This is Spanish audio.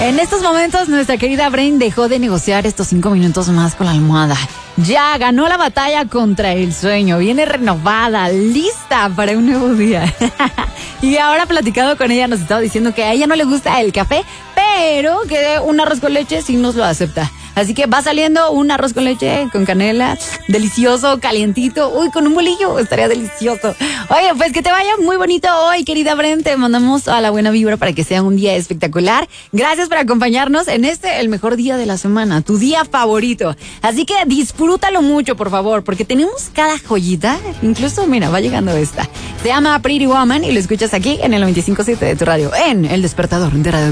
En estos momentos, nuestra querida Bren dejó de negociar estos 5 minutos más con la almohada. Ya ganó la batalla contra el sueño. Viene renovada, lista para un nuevo día. Y ahora, platicado con ella, nos estaba diciendo que a ella no le gusta el café, pero que un arroz con leche sí nos lo acepta. Así que va saliendo un arroz con leche, con canela, delicioso, calientito. Uy, con un bolillo, estaría delicioso. Oye, pues que te vaya muy bonito hoy, querida Bren. Te mandamos a la buena vibra para que sea un día espectacular. Gracias por acompañarnos en el mejor día de la semana, tu día favorito. Así que disfrútalo mucho, por favor, porque tenemos cada joyita. Incluso, mira, va llegando esta. Se llama Pretty Woman y lo escuchas aquí en el 95.7 de tu radio, en El Despertador de Radio